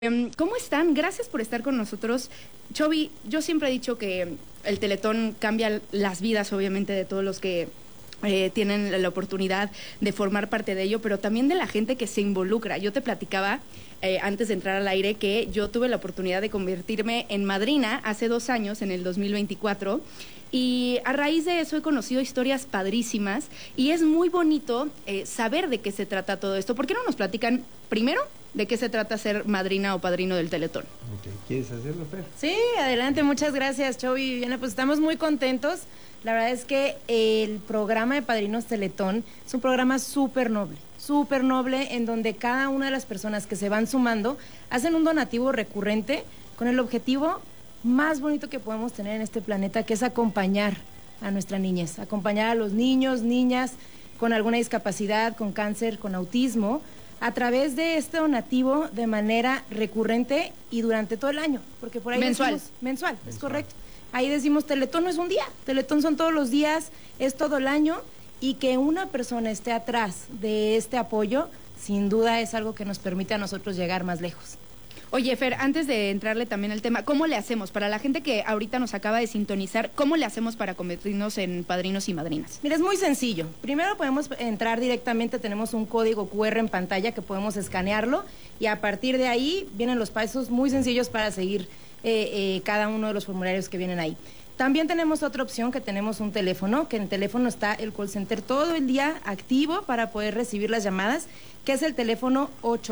¿Cómo están? Gracias por estar con nosotros. Chovy, yo siempre he dicho que el Teletón cambia las vidas, obviamente, de todos los que tienen la oportunidad de formar parte de ello, pero también de la gente que se involucra. Yo te platicaba antes de entrar al aire que yo tuve la oportunidad de convertirme en madrina hace 2 años, en el 2024, y a raíz de eso he conocido historias padrísimas y es muy bonito saber de qué se trata todo esto. ¿Por qué no nos platican primero de qué se trata ser madrina o padrino del Teletón? Okay. ¿Quieres hacerlo, Fer? Sí, adelante, muchas gracias, Chovy y Viviana. Pues estamos muy contentos. La verdad es que el programa de Padrinos Teletón es un programa súper noble, en donde cada una de las personas que se van sumando hacen un donativo recurrente con el objetivo más bonito que podemos tener en este planeta, que es acompañar a nuestra niñez, acompañar a los niños, niñas con alguna discapacidad, con cáncer, con autismo, a través de este donativo de manera recurrente y durante todo el año, porque por ahí mensual, es correcto. Ahí decimos, Teletón no es un día, Teletón son todos los días, es todo el año, y que una persona esté atrás de este apoyo, sin duda es algo que nos permite a nosotros llegar más lejos. Oye, Fer, antes de entrarle también al tema, ¿cómo le hacemos? Para la gente que ahorita nos acaba de sintonizar, ¿cómo le hacemos para convertirnos en padrinos y madrinas? Mira, es muy sencillo. Primero podemos entrar directamente, tenemos un código QR en pantalla que podemos escanearlo, y a partir de ahí vienen los pasos muy sencillos para seguir cada uno de los formularios que vienen ahí. También tenemos otra opción, que tenemos un teléfono, que en el teléfono está el call center todo el día activo para poder recibir las llamadas, que es el teléfono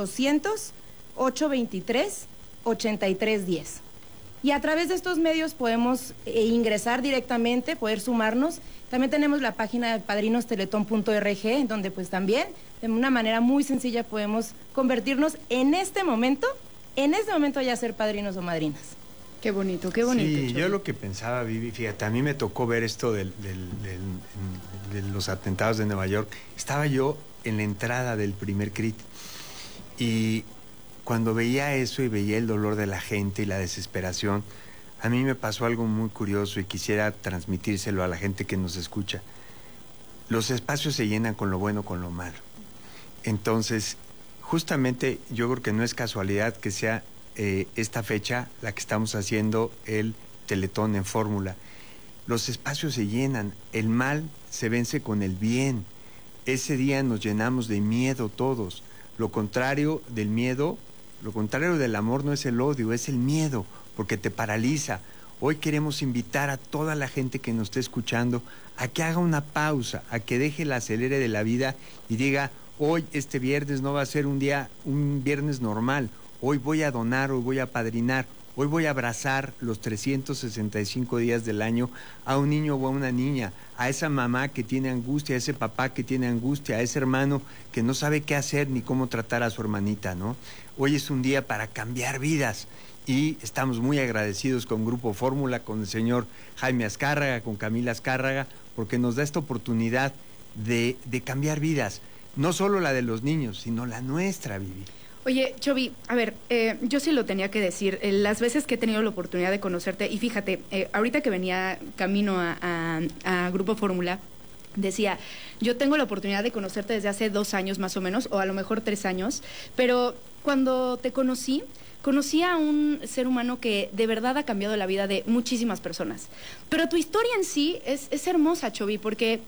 800-823-8310. Y a través de estos medios podemos ingresar directamente, poder sumarnos. También tenemos la página de padrinosteletón.org, en donde pues también de una manera muy sencilla podemos convertirnos en este momento ya ser padrinos o madrinas. Qué bonito, qué bonito. Sí, yo lo que pensaba, Vivi, fíjate, a mí me tocó ver esto de los atentados de Nueva York. Estaba yo en la entrada del primer CRIT y cuando veía eso y veía el dolor de la gente y la desesperación, a mí me pasó algo muy curioso y quisiera transmitírselo a la gente que nos escucha. Los espacios se llenan con lo bueno, con lo malo. Entonces, justamente yo creo que no es casualidad que sea esta fecha la que estamos haciendo el Teletón en fórmula. Los espacios se llenan, el mal se vence con el bien. Ese día nos llenamos de miedo todos. Lo contrario del miedo, lo contrario del amor no es el odio, es el miedo, porque te paraliza. Hoy queremos invitar a toda la gente que nos esté escuchando a que haga una pausa, a que deje el acelere de la vida y diga, hoy este viernes no va a ser un viernes normal. Hoy voy a donar, hoy voy a padrinar, hoy voy a abrazar los 365 días del año a un niño o a una niña, a esa mamá que tiene angustia, a ese papá que tiene angustia, a ese hermano que no sabe qué hacer ni cómo tratar a su hermanita, ¿no? Hoy es un día para cambiar vidas y estamos muy agradecidos con Grupo Fórmula, con el señor Jaime Azcárraga, con Camila Azcárraga, porque nos da esta oportunidad de cambiar vidas, no solo la de los niños, sino la nuestra, Vivi. Oye, Chovy, a ver, yo sí lo tenía que decir, las veces que he tenido la oportunidad de conocerte, y fíjate, ahorita que venía camino a Grupo Fórmula, decía, yo tengo la oportunidad de conocerte desde hace 2 años más o menos, o a lo mejor 3 años, pero cuando te conocí a un ser humano que de verdad ha cambiado la vida de muchísimas personas. Pero tu historia en sí es hermosa, Chovy, porque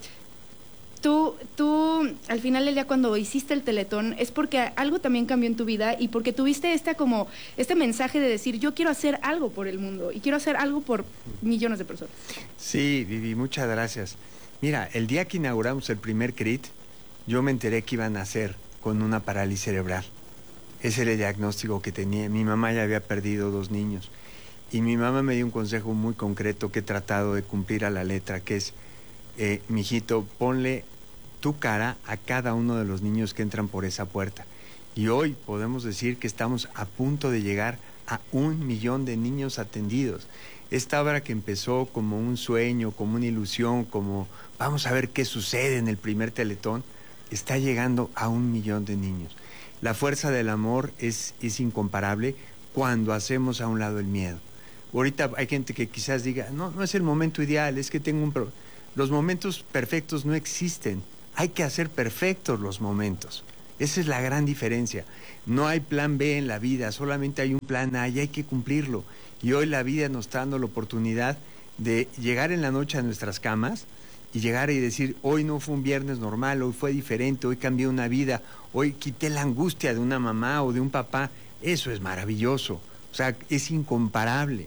Tú, al final del día, cuando hiciste el Teletón, es porque algo también cambió en tu vida y porque tuviste este mensaje de decir, yo quiero hacer algo por el mundo y quiero hacer algo por millones de personas. Sí, Vivi, muchas gracias. Mira, el día que inauguramos el primer CRIT, yo me enteré que iba a nacer con una parálisis cerebral. Ese era el diagnóstico que tenía. Mi mamá ya había perdido 2 niños y mi mamá me dio un consejo muy concreto que he tratado de cumplir a la letra, que es, mijito, ponle tu cara a cada uno de los niños que entran por esa puerta. Y hoy podemos decir que estamos a punto de llegar a 1 millón de niños atendidos. Esta obra que empezó como un sueño, como una ilusión, como vamos a ver qué sucede en el primer Teletón, está llegando a 1 millón de niños. La fuerza del amor es incomparable cuando hacemos a un lado el miedo. Ahorita hay gente que quizás diga, no es el momento ideal, es que tengo un Los momentos perfectos no existen. Hay que hacer perfectos los momentos. Esa es la gran diferencia. No hay plan B en la vida, solamente hay un plan A y hay que cumplirlo. Y hoy la vida nos está dando la oportunidad de llegar en la noche a nuestras camas y llegar y decir, hoy no fue un viernes normal, hoy fue diferente, hoy cambié una vida, hoy quité la angustia de una mamá o de un papá. Eso es maravilloso, o sea, es incomparable.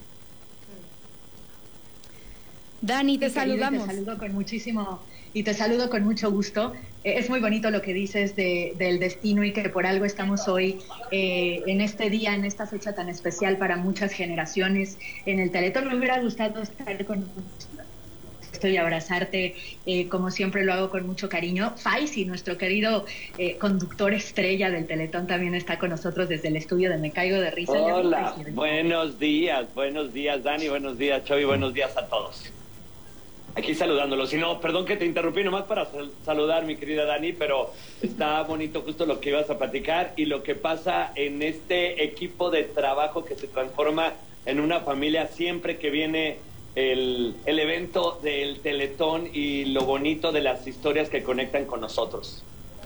Dani, te saludamos. Te saludo con mucho gusto. Es muy bonito lo que dices del destino y que por algo estamos hoy en este día, en esta fecha tan especial para muchas generaciones en el Teletón. Me hubiera gustado estar con y abrazarte, como siempre lo hago con mucho cariño. Faisy, nuestro querido conductor estrella del Teletón, también está con nosotros desde el estudio de Me Caigo de Risa. Hola, buenos días Dani, buenos días Chovy, buenos días a todos. Aquí saludándolos. Y no, perdón que te interrumpí, nomás para saludar, mi querida Dani, pero está bonito justo lo que ibas a platicar y lo que pasa en este equipo de trabajo que se transforma en una familia siempre que viene el evento del Teletón y lo bonito de las historias que conectan con nosotros.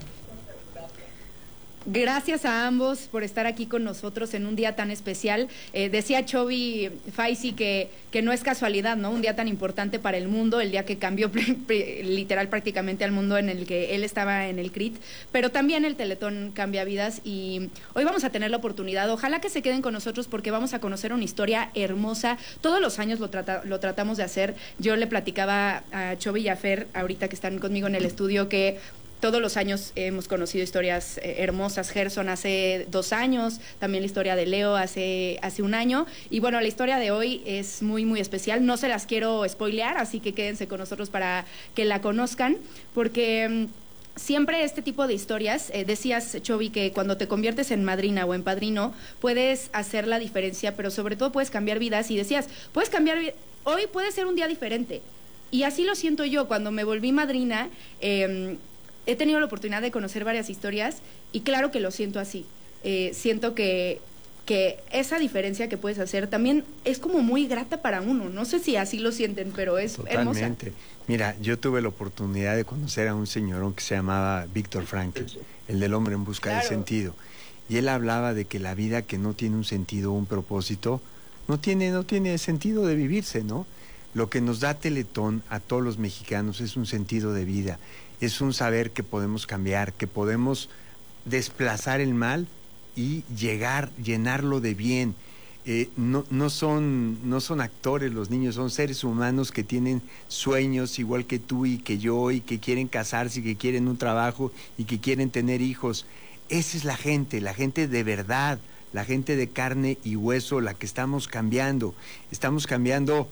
Gracias a ambos por estar aquí con nosotros en un día tan especial. Decía Chovy, Faisy, que no es casualidad, ¿no? Un día tan importante para el mundo, el día que cambió literal prácticamente al mundo en el que él estaba en el CRIT, pero también el Teletón cambia vidas y hoy vamos a tener la oportunidad, ojalá que se queden con nosotros porque vamos a conocer una historia hermosa. Todos los años lo tratamos de hacer. Yo le platicaba a Chovy y a Fer, ahorita que están conmigo en el estudio, que todos los años hemos conocido historias hermosas. Gerson hace 2 años, también la historia de Leo hace 1 año. Y bueno, la historia de hoy es muy, muy especial. No se las quiero spoilear, así que quédense con nosotros para que la conozcan, porque siempre este tipo de historias, decías, Chovy, que cuando te conviertes en madrina o en padrino, puedes hacer la diferencia, pero sobre todo puedes cambiar vidas. Y decías, puedes cambiar, hoy puede ser un día diferente. Y así lo siento yo, cuando me volví madrina, he tenido la oportunidad de conocer varias historias y claro que lo siento así. Siento que esa diferencia que puedes hacer también es como muy grata para uno. No sé si así lo sienten, pero es hermosa. Totalmente. Mira, yo tuve la oportunidad de conocer a un señorón que se llamaba Víctor Frankl, el del hombre en busca del sentido. Y él hablaba de que la vida que no tiene un sentido o un propósito, no tiene sentido de vivirse, ¿no? Lo que nos da Teletón a todos los mexicanos es un sentido de vida. Es un saber que podemos cambiar, que podemos desplazar el mal y llenarlo de bien. No son actores los niños, son seres humanos que tienen sueños igual que tú y que yo, y que quieren casarse, y que quieren un trabajo, y que quieren tener hijos. Esa es la gente de verdad, la gente de carne y hueso, la que estamos cambiando. Estamos cambiando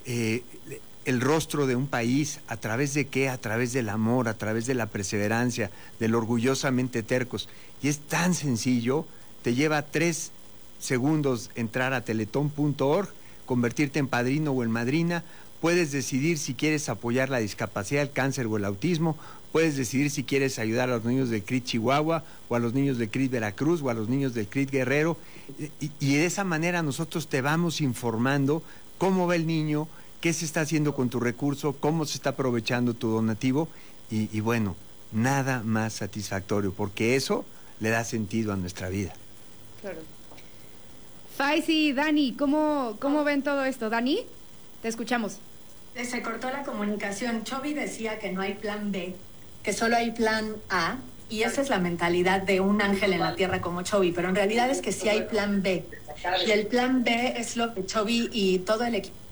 el rostro de un país. ¿A través de qué? A través del amor, a través de la perseverancia, del orgullosamente tercos. Y es tan sencillo, te lleva 3 segundos entrar a teletón.org, convertirte en padrino o en madrina. Puedes decidir si quieres apoyar la discapacidad, el cáncer o el autismo. Puedes decidir si quieres ayudar a los niños del CRIT Chihuahua, o a los niños del CRIT Veracruz, o a los niños del CRIT Guerrero. Y de esa manera nosotros te vamos informando cómo va el niño, qué se está haciendo con tu recurso, cómo se está aprovechando tu donativo y bueno, nada más satisfactorio, porque eso le da sentido a nuestra vida. Claro. Faisy, Dani, ¿cómo ven todo esto? Dani, te escuchamos. Se cortó la comunicación. Chovy decía que no hay plan B, que solo hay plan A, y esa es la mentalidad de un ángel en la tierra como Chovy, pero en realidad es que sí hay plan B. Y el plan B es lo que Chovy y todo el equipo.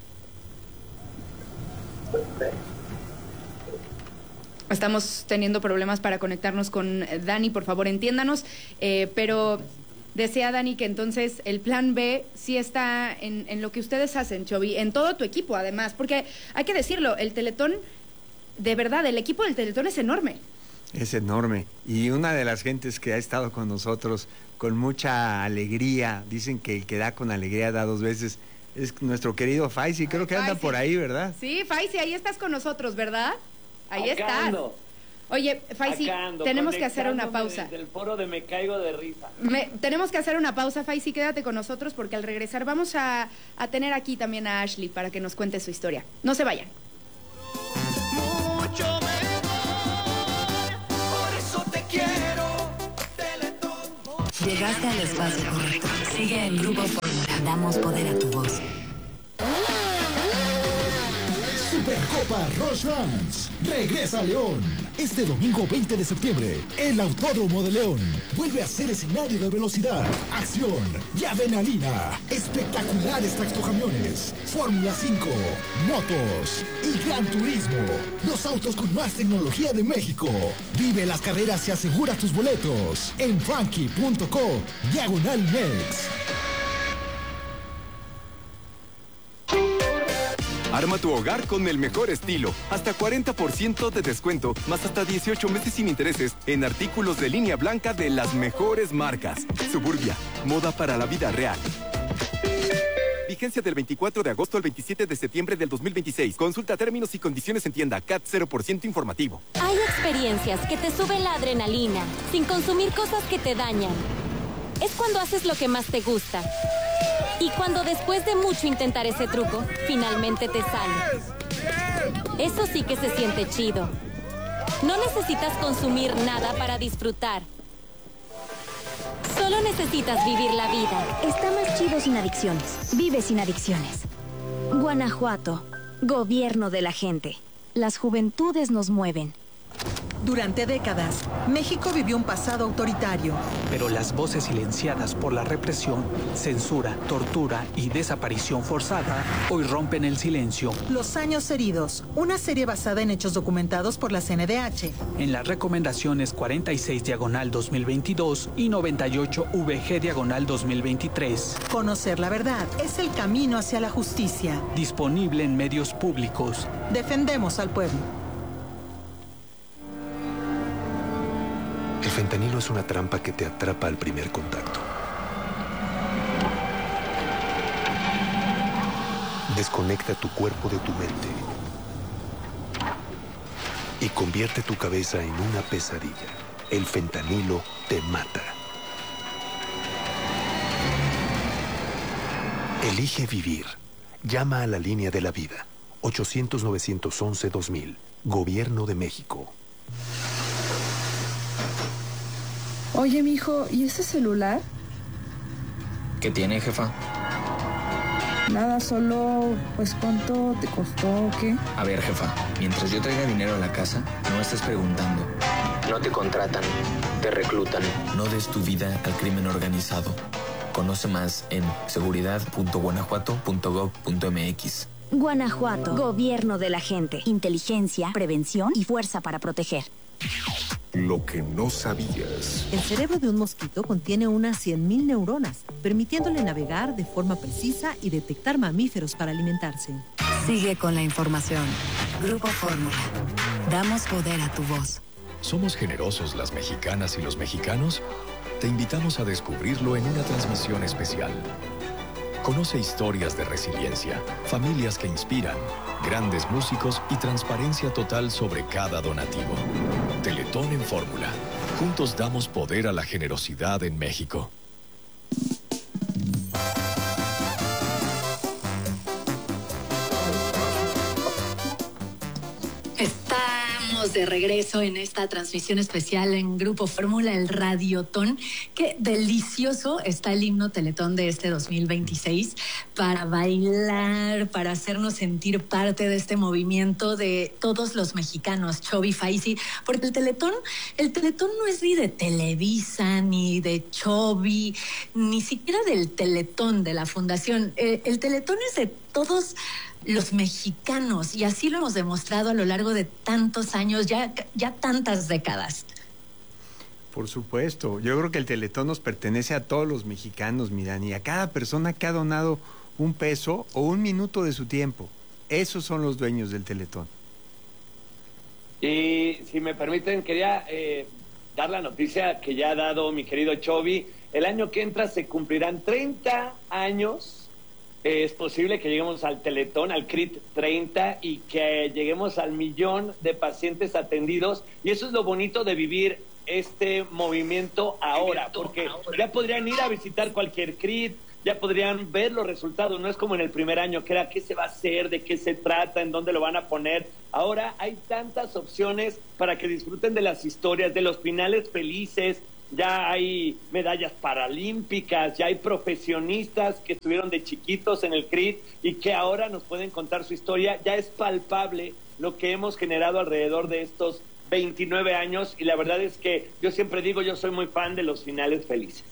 Estamos teniendo problemas para conectarnos con Dani, por favor entiéndanos, pero decía Dani que entonces el plan B sí está en lo que ustedes hacen, Chovy, en todo tu equipo además, porque hay que decirlo, el Teletón, de verdad, el equipo del Teletón es enorme. Es enorme, y una de las gentes que ha estado con nosotros con mucha alegría, dicen que el que da con alegría da 2 veces, es nuestro querido Faisy. Creo que anda por ahí, ¿verdad? Sí, Faisy, ahí estás con nosotros, ¿verdad? Ahí estás. Ando. Oye, Faisy, tenemos que hacer una pausa. Del foro de Me Caigo de Risa. Tenemos que hacer una pausa, Faisy, quédate con nosotros porque al regresar vamos a tener aquí también a Ashley para que nos cuente su historia. No se vayan. Mucho mejor, por eso te quiero Llegaste al espacio correcto. Sigue en Grupo Fórmula. Damos poder a tu voz. Supercopa Rush Dance regresa a León. Este domingo 20 de septiembre, el Autódromo de León vuelve a ser escenario de velocidad, acción y adrenalina. Espectaculares tractocamiones, Fórmula 5, motos y Gran Turismo. Los autos con más tecnología de México. Vive las carreras y asegura tus boletos en frankie.co/Mex. Arma tu hogar con el mejor estilo. Hasta 40% de descuento, más hasta 18 meses sin intereses en artículos de línea blanca de las mejores marcas. Suburbia, moda para la vida real. Vigencia del 24 de agosto al 27 de septiembre del 2026. Consulta términos y condiciones en tienda. CAT 0% informativo. Hay experiencias que te suben la adrenalina, sin consumir cosas que te dañan. Es cuando haces lo que más te gusta. Y cuando después de mucho intentar ese truco, finalmente te sale. Eso sí que se siente chido. No necesitas consumir nada para disfrutar. Solo necesitas vivir la vida. Está más chido sin adicciones. Vive sin adicciones. Guanajuato, gobierno de la gente. Las juventudes nos mueven. Durante décadas, México vivió un pasado autoritario. Pero las voces silenciadas por la represión, censura, tortura y desaparición forzada hoy rompen el silencio. Los años heridos, una serie basada en hechos documentados por la CNDH. En las recomendaciones 46/2022 y 98/VG/2023. Conocer la verdad es el camino hacia la justicia. Disponible en medios públicos. Defendemos al pueblo. El fentanilo es una trampa que te atrapa al primer contacto. Desconecta tu cuerpo de tu mente y convierte tu cabeza en una pesadilla. El fentanilo te mata. Elige vivir. Llama a la línea de la vida. 800-911-2000. Gobierno de México. Oye, mijo, ¿y ese celular? ¿Qué tiene, jefa? Nada, solo, pues, ¿cuánto te costó o qué? A ver, jefa, mientras yo traiga dinero a la casa, no estés preguntando. No te contratan, te reclutan. No des tu vida al crimen organizado. Conoce más en seguridad.guanajuato.gov.mx. Guanajuato, gobierno de la gente. Inteligencia, prevención y fuerza para proteger. Lo que no sabías. El cerebro de un mosquito contiene unas 100.000 neuronas, permitiéndole navegar de forma precisa y detectar mamíferos para alimentarse. Sigue con la información. Grupo Fórmula. Damos poder a tu voz. ¿Somos generosos las mexicanas y los mexicanos? Te invitamos a descubrirlo en una transmisión especial. Conoce historias de resiliencia, familias que inspiran, grandes músicos y transparencia total sobre cada donativo. Teletón en Fórmula. Juntos damos poder a la generosidad en México. Estamos de regreso en esta transmisión especial en Grupo Fórmula, el Radiotón. Qué delicioso está el himno Teletón de este 2026 para bailar, para hacernos sentir parte de este movimiento de todos los mexicanos, Chovy, Faisy, porque el Teletón no es ni de Televisa, ni de Chovy, ni siquiera del Teletón de la Fundación. El Teletón es de todos los mexicanos, y así lo hemos demostrado a lo largo de tantos años, ya tantas décadas. Por supuesto, yo creo que el Teletón nos pertenece a todos los mexicanos, mi Dani, a cada persona que ha donado un peso o un minuto de su tiempo. Esos son los dueños del Teletón. Y si me permiten, quería dar la noticia que ya ha dado mi querido Chovy. El año que entra se cumplirán 30 años. Es posible que lleguemos al Teletón, al CRIT 30, y que lleguemos al 1,000,000 de pacientes atendidos. Y eso es lo bonito de vivir este movimiento ahora, porque ya podrían ir a visitar cualquier CRIT, ya podrían ver los resultados. No es como en el primer año, que era qué se va a hacer, de qué se trata, en dónde lo van a poner. Ahora hay tantas opciones para que disfruten de las historias, de los finales felices, ya hay medallas paralímpicas, ya hay profesionistas que estuvieron de chiquitos en el CRIT y que ahora nos pueden contar su historia. Ya es palpable lo que hemos generado alrededor de estos 29 años y la verdad es que yo siempre digo, yo soy muy fan de los finales felices.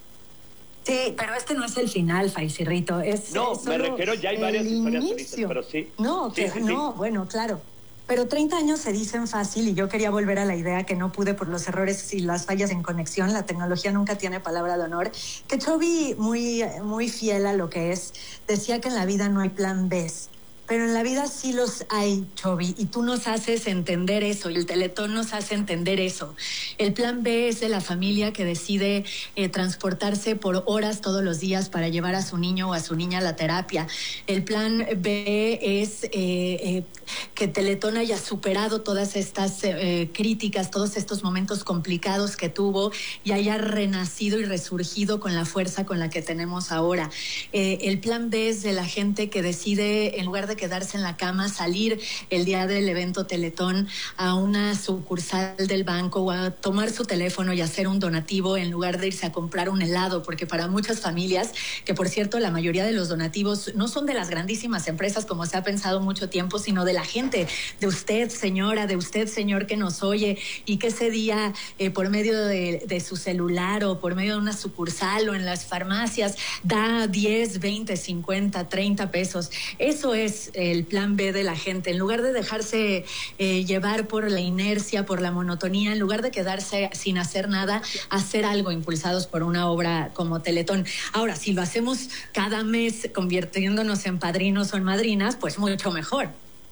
Sí, pero este no es el final, Faisirrito. No, me refiero, ya hay varias historias felices, pero sí. No, sí, no, bueno, claro. Pero 30 años se dicen fácil y yo quería volver a la idea que no pude por los errores y las fallas en conexión. La tecnología nunca tiene palabra de honor. Que Chovy, muy fiel a lo que es, decía que en la vida no hay plan B. Pero en la vida sí los hay, Chovy, y tú nos haces entender eso, y el Teletón nos hace entender eso. El plan B es de la familia que decide transportarse por horas todos los días para llevar a su niño o a su niña a la terapia. El plan B es que Teletón haya superado todas estas críticas, todos estos momentos complicados que tuvo y haya renacido y resurgido con la fuerza con la que tenemos ahora. El plan B es de la gente que decide, en lugar de quedarse en la cama, salir el día del evento Teletón a una sucursal del banco o a tomar su teléfono y hacer un donativo en lugar de irse a comprar un helado, porque para muchas familias, que por cierto la mayoría de los donativos no son de las grandísimas empresas como se ha pensado mucho tiempo, sino de la gente, de usted señora, de usted señor que nos oye y que ese día por medio de su celular o por medio de una sucursal o en las farmacias da 10, 20, 50, 30 pesos. Eso es el plan B de la gente. En lugar de dejarse llevar por la inercia, por la monotonía, en lugar de quedarse sin hacer nada, hacer algo impulsados por una obra como Teletón. Ahora, si lo hacemos cada mes convirtiéndonos en padrinos o en madrinas, pues mucho mejor.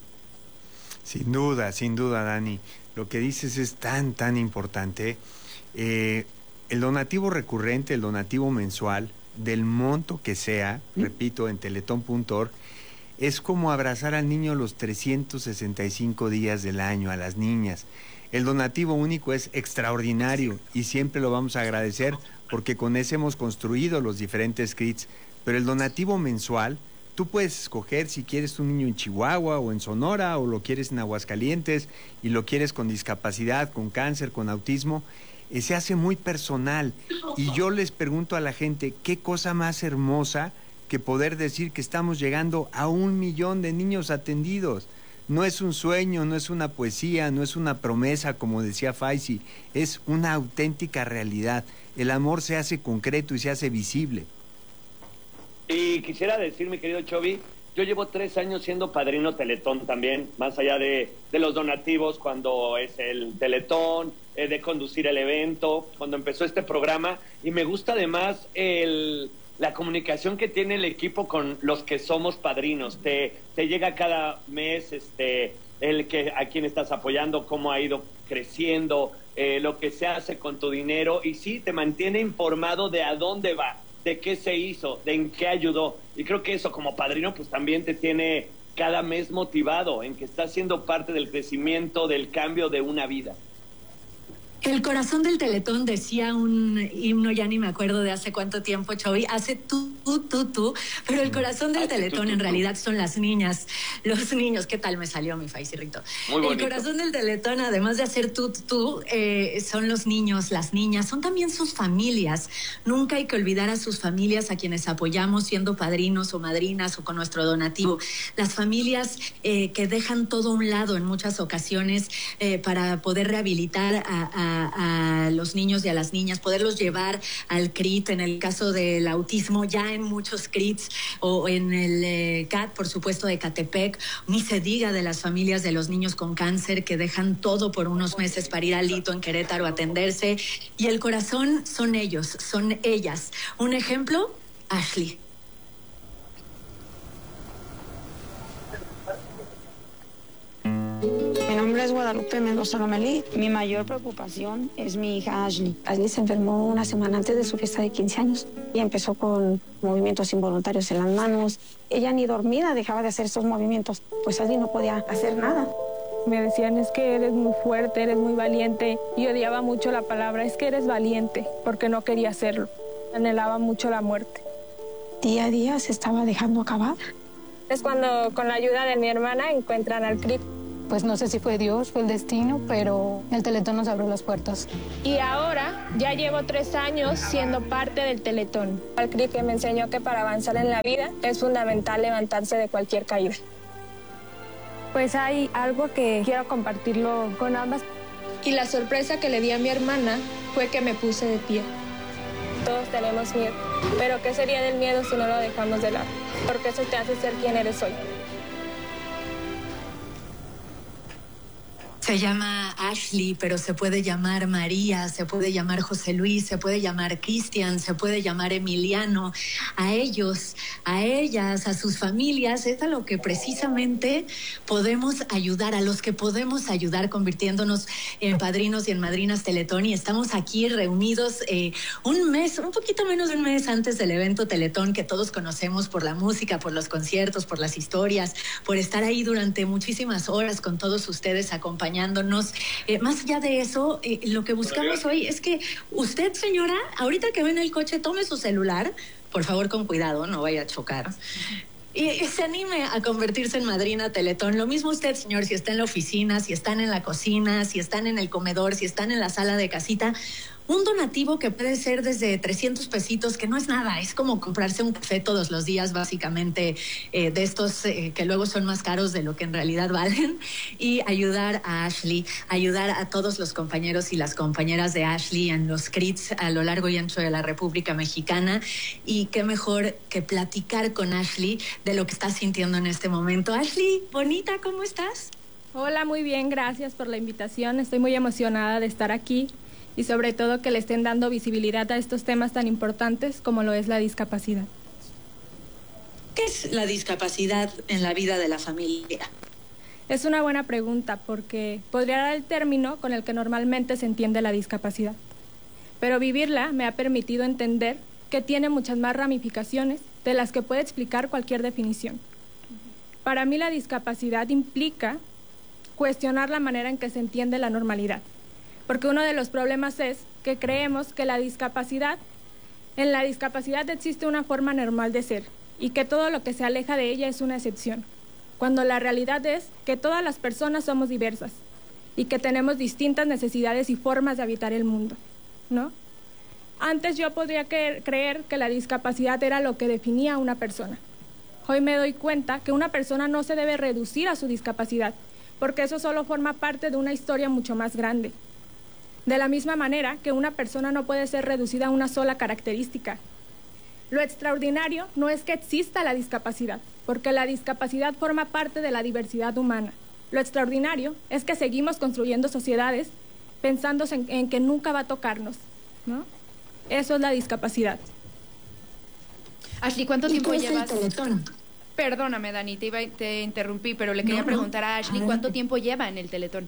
Sin duda, Dani. Lo que dices es tan importante. El donativo recurrente, el donativo mensual, del monto que sea, repito, en teletón.org, es como abrazar al niño los 365 días del año, a las niñas. El donativo único es extraordinario y siempre lo vamos a agradecer porque con ese hemos construido los diferentes CRITs. Pero el donativo mensual, tú puedes escoger si quieres un niño en Chihuahua o en Sonora o lo quieres en Aguascalientes y lo quieres con discapacidad, con cáncer, con autismo. Se hace muy personal y yo les pregunto a la gente, ¿qué cosa más hermosa que poder decir que estamos llegando a 1 millón de niños atendidos? No es un sueño, no es una poesía, no es una promesa, como decía Faisy, es una auténtica realidad. El amor se hace concreto y se hace visible. Y quisiera decir, mi querido Chovy, yo llevo 3 años siendo padrino Teletón también, más allá de los donativos, cuando es el Teletón, de conducir el evento, cuando empezó este programa, y me gusta además la comunicación que tiene el equipo con los que somos padrinos. Te llega cada mes a quién estás apoyando, cómo ha ido creciendo, lo que se hace con tu dinero, y sí, te mantiene informado de a dónde va, de qué se hizo, de en qué ayudó. Y creo que eso como padrino pues también te tiene cada mes motivado en que estás siendo parte del crecimiento, del cambio de una vida. El corazón del Teletón decía un himno, ya ni me acuerdo de hace cuánto tiempo, Chovy, hace tú, pero el corazón del Teletón en realidad son las niñas, los niños. ¿Qué tal me salió mi Faisirrito? El corazón del Teletón, además de hacer tú, son los niños, las niñas, son también sus familias. Nunca hay que olvidar a sus familias, a quienes apoyamos siendo padrinos o madrinas o con nuestro donativo. Las familias que dejan todo a un lado en muchas ocasiones para poder rehabilitar a los niños y a las niñas, poderlos llevar al CRIT, en el caso del autismo, ya en muchos CRITs, o en el CAT, por supuesto, de Catepec, ni se diga de las familias de los niños con cáncer que dejan todo por unos meses para ir al Lito en Querétaro a atenderse, y el corazón son ellos, son ellas. Un ejemplo, Ashley. Mi nombre es Guadalupe Mendoza Lomelí. Mi mayor preocupación es mi hija Ashley. Ashley se enfermó una semana antes de su fiesta de 15 años y empezó con movimientos involuntarios en las manos. Ella ni dormida dejaba de hacer esos movimientos, pues Ashley no podía hacer nada. Me decían, es que eres muy fuerte, eres muy valiente. Y odiaba mucho la palabra, es que eres valiente, porque no quería hacerlo. Anhelaba mucho la muerte. Día a día se estaba dejando acabar. Es cuando, con la ayuda de mi hermana, encuentran al CRIT. Pues no sé si fue Dios, fue el destino, pero el Teletón nos abrió las puertas. Y ahora ya llevo 3 años siendo parte del Teletón. El CRIT que me enseñó que para avanzar en la vida es fundamental levantarse de cualquier caída. Pues hay algo que quiero compartirlo con ambas. Y la sorpresa que le di a mi hermana fue que me puse de pie. Todos tenemos miedo, pero ¿qué sería del miedo si no lo dejamos de lado? Porque eso te hace ser quien eres hoy. Se llama Ashley, pero se puede llamar María, se puede llamar José Luis, se puede llamar Cristian, se puede llamar Emiliano. A ellos, a ellas, a sus familias, es a lo que precisamente podemos ayudar, a los que podemos ayudar convirtiéndonos en padrinos y en madrinas Teletón. Y estamos aquí reunidos un mes, un poquito menos de un mes antes del evento Teletón, que todos conocemos por la música, por los conciertos, por las historias, por estar ahí durante muchísimas horas con todos ustedes acompañándonos. Más allá de eso, lo que buscamos hoy es que usted, señora, ahorita que ve en el coche, tome su celular, por favor con cuidado, no vaya a chocar, y se anime a convertirse en madrina Teletón. Lo mismo usted, señor, si está en la oficina, si están en la cocina, si están en el comedor, si están en la sala de casita. Un donativo que puede ser desde 300 pesitos, que no es nada, es como comprarse un café todos los días, básicamente, de estos que luego son más caros de lo que en realidad valen, y ayudar a Ashley, ayudar a todos los compañeros y las compañeras de Ashley en los CRITs a lo largo y ancho de la República Mexicana. Y qué mejor que platicar con Ashley de lo que está sintiendo en este momento. Ashley, bonita, ¿cómo estás? Hola, muy bien, gracias por la invitación. Estoy muy emocionada de estar aquí. Y sobre todo que le estén dando visibilidad a estos temas tan importantes como lo es la discapacidad. ¿Qué es la discapacidad en la vida de la familia? Es una buena pregunta porque podría dar el término con el que normalmente se entiende la discapacidad. Pero vivirla me ha permitido entender que tiene muchas más ramificaciones de las que puede explicar cualquier definición. Para mí la discapacidad implica cuestionar la manera en que se entiende la normalidad. Porque uno de los problemas es que creemos que en la discapacidad existe una forma normal de ser y que todo lo que se aleja de ella es una excepción, cuando la realidad es que todas las personas somos diversas y que tenemos distintas necesidades y formas de habitar el mundo, ¿no? Antes yo podría creer que la discapacidad era lo que definía a una persona. Hoy me doy cuenta que una persona no se debe reducir a su discapacidad, porque eso solo forma parte de una historia mucho más grande. De la misma manera que una persona no puede ser reducida a una sola característica. Lo extraordinario no es que exista la discapacidad, porque la discapacidad forma parte de la diversidad humana. Lo extraordinario es que seguimos construyendo sociedades pensando en que nunca va a tocarnos, ¿no? Eso es la discapacidad. Ashley, ¿cuánto tiempo llevas? ¿El Teletón? Perdóname, Dani, te interrumpí, pero le quería preguntar a Ashley, ¿cuánto tiempo lleva en el Teletón?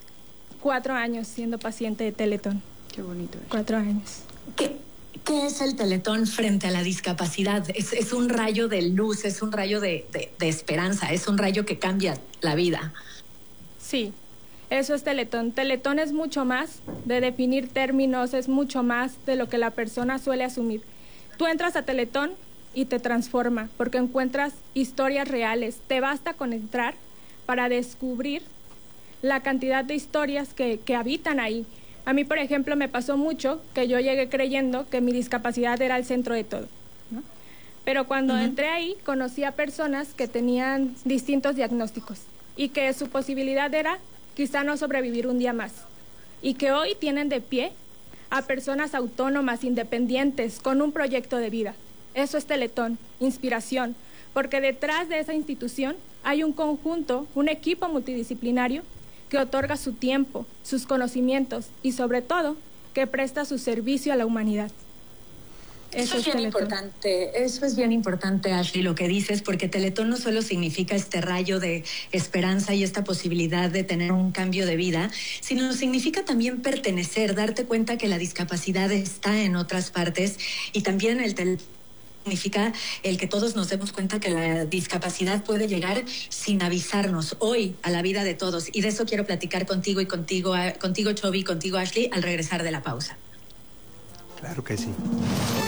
4 años siendo paciente de Teletón. Qué bonito. 4 años. ¿Qué es el Teletón frente a la discapacidad? Es un rayo de luz, es un rayo de esperanza, es un rayo que cambia la vida. Sí, eso es Teletón. Teletón es mucho más de definir términos, es mucho más de lo que la persona suele asumir. Tú entras a Teletón y te transforma, porque encuentras historias reales. Te basta con entrar para descubrir la cantidad de historias que habitan ahí. A mí, por ejemplo, me pasó mucho que yo llegué creyendo que mi discapacidad era el centro de todo, ¿no? Pero cuando entré ahí, conocí a personas que tenían distintos diagnósticos y que su posibilidad era quizá no sobrevivir un día más. Y que hoy tienen de pie a personas autónomas, independientes, con un proyecto de vida. Eso es Teletón, inspiración, porque detrás de esa institución hay un conjunto, un equipo multidisciplinario que otorga su tiempo, sus conocimientos y, sobre todo, que presta su servicio a la humanidad. Eso es bien importante, Ashley, lo que dices, porque Teletón no solo significa este rayo de esperanza y esta posibilidad de tener un cambio de vida, sino significa también pertenecer, darte cuenta que la discapacidad está en otras partes, y también el Teletón significa el que todos nos demos cuenta que la discapacidad puede llegar sin avisarnos hoy a la vida de todos. Y de eso quiero platicar contigo, Chovy, contigo, Ashley, al regresar de la pausa. Claro que sí.